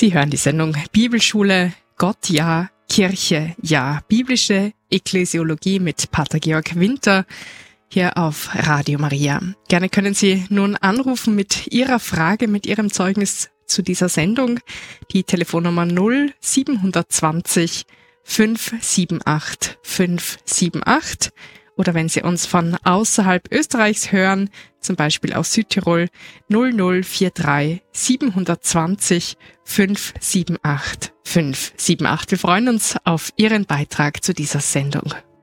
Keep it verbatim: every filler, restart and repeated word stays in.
Sie hören die Sendung Bibelschule, Gott ja, Kirche ja, biblische Ekklesiologie mit Pater Georg Winter hier auf Radio Maria. Gerne können Sie nun anrufen mit Ihrer Frage, mit Ihrem Zeugnis zu dieser Sendung. Die Telefonnummer null sieben zwei null fünf sieben acht fünf sieben acht. Oder wenn Sie uns von außerhalb Österreichs hören, zum Beispiel aus Südtirol, null null vier drei sieben zwei null fünf sieben acht fünf sieben acht. Wir freuen uns auf Ihren Beitrag zu dieser Sendung.